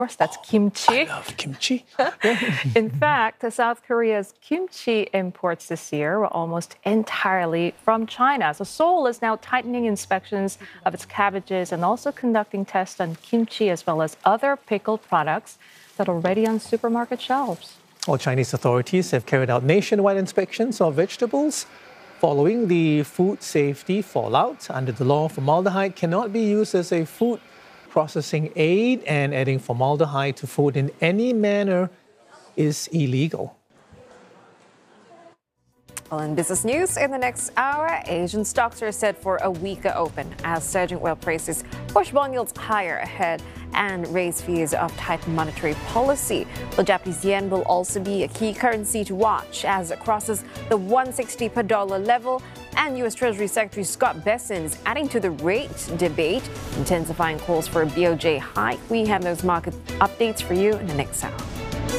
course, that's kimchi. I love kimchi. In fact, South Korea's kimchi imports this year were almost entirely from China. So Seoul is now tightening inspections of its cabbages and also conducting tests on kimchi as well as other pickled products that are already on supermarket shelves. Well, Chinese authorities have carried out nationwide inspections of vegetables following the food safety fallout. Under the law, formaldehyde cannot be used as a food processing aid, and adding formaldehyde to food in any manner is illegal. Well, in business news, in the next hour, Asian stocks are set for a weaker open as surging oil prices push bond yields higher ahead and raise fears of tight monetary policy. The Japanese yen will also be a key currency to watch as it crosses the 160 per dollar level. And U.S. Treasury Secretary Scott Bessent is adding to the rate debate, intensifying calls for a BOJ hike. We have those market updates for you in the next hour.